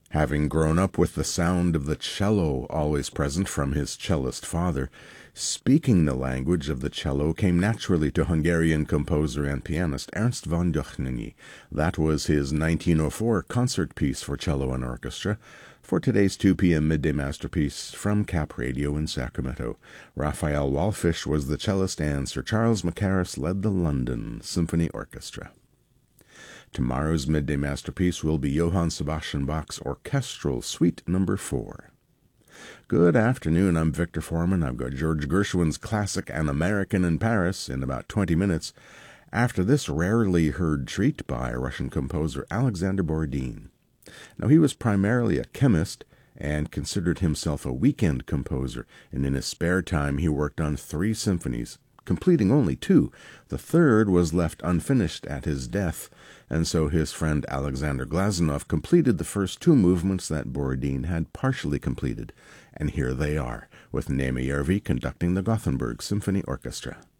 Having grown up with the sound of the cello always present from his cellist father, speaking the language of the cello came naturally to Hungarian composer and pianist Ernst von Dohnányi. That was his 1904 concert piece for cello and orchestra for today's 2 p.m. midday masterpiece from Cap Radio in Sacramento. Raphael Wallfisch was the cellist and Sir Charles Mackerras led the London Symphony Orchestra. Tomorrow's midday masterpiece will be Johann Sebastian Bach's Orchestral Suite No. 4. Good afternoon, I'm Victor Foreman. I've got George Gershwin's classic An American in Paris in about 20 minutes. After this rarely heard treat by Russian composer Alexander Borodin. Now, he was primarily a chemist and considered himself a weekend composer, and in his spare time he worked on 3 symphonies, completing only 2. The third was left unfinished at his death, and so his friend Alexander Glazunov completed the first 2 movements that Borodin had partially completed. And here they are, with Neeme Järvi conducting the Gothenburg Symphony Orchestra.